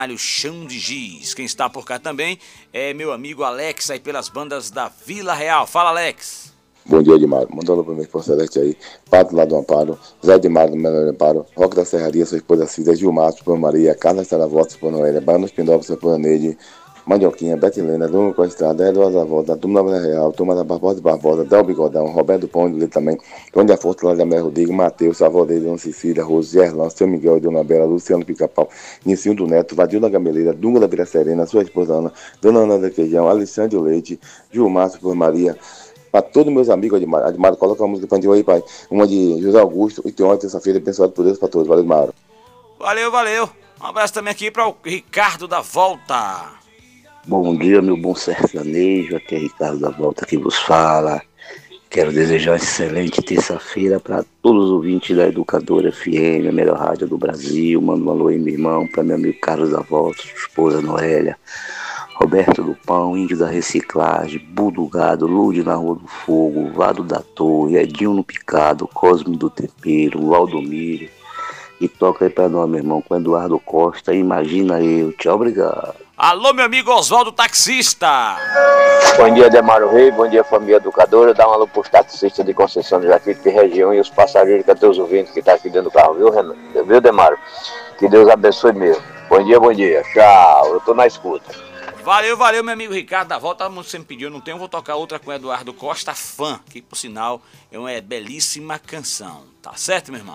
Ramalho, Chão de Giz. Quem está por cá também é meu amigo Alex, aí pelas bandas da Vila Real. Fala, Alex. Bom dia, Edmar. Mandando para o meu esposo Celeste aí. Pato lá do Amparo, Zé Edmar do Menor Amparo, Roque da Serraria, sua esposa Cida, Gilmar, sua Maria, Carla Estaravota, sua Noélia, Baiano Espindoba, sua esposa Neide, Mandioquinha, Betilena, Dona Coestrada, Eduardo da Volta, Turma da Vila Real, Turma da Barbosa e Barbosa, Del Bigodão, Roberto Pão de Leite também, Onde a Força, Lá da Mel Rodrigo, Matheus, Salvadeiro, Dona Cecília, Rose, Gerlão, Seu Miguel e Dona Bela, Luciano Pica-Pau, Nicinho do Neto, Vadil da Gameleira, Dunga da Vila Serena, sua esposa Ana, Dona Ana da Queijão, Alexandre Leite, Gilmar, sua esposa Maria. Para todos meus amigos, Admaro, coloca uma música infantil aí, pai. Uma de José Augusto, e tem uma terça-feira, abençoado por Deus para todos. Valeu, Admaro. Valeu. Um abraço também aqui para o Ricardo da Volta. Bom dia, meu bom sertanejo. Aqui é Ricardo da Volta que vos fala. Quero desejar uma excelente terça-feira para todos os ouvintes da Educadora FM, a melhor rádio do Brasil. Mando um alô aí, meu irmão, para meu amigo Carlos da Volta, sua esposa Noélia, Roberto do Pão, Índio da Reciclagem, Budo Gado, Lude na Rua do Fogo, Vado da Torre, Edinho no Picado, Cosme do Tempero, Valdomiro. E toca aí pra nós, meu irmão, com Eduardo Costa, Imagina Eu. Tchau, obrigado. Alô, meu amigo Oswaldo Taxista. Bom dia, Demaro Rei, bom dia, família educadora. Dá um alô pros taxistas de Conceição de Jaquite, de região, e os passageiros, que teus ouvintes que tá aqui dentro do carro, viu, Demaro? Que Deus abençoe mesmo. Bom dia, tchau, eu tô na escuta. Valeu, meu amigo Ricardo da Volta. Todo mundo sempre pediu, não tem, eu vou tocar outra com Eduardo Costa, Fã, que por sinal é uma belíssima canção. Tá certo, meu irmão?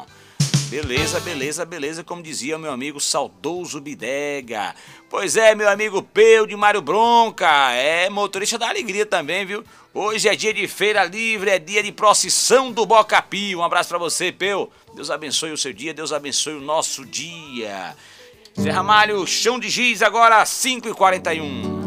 Beleza, como dizia meu amigo saudoso Bidega. Pois é, meu amigo Peu de Mário Bronca, é motorista da alegria também, viu? Hoje é dia de feira livre, é dia de procissão do Bocapi. Um abraço pra você, Peu. Deus abençoe o seu dia, Deus abençoe o nosso dia. Zé Ramalho, Chão de Giz, agora 5h41.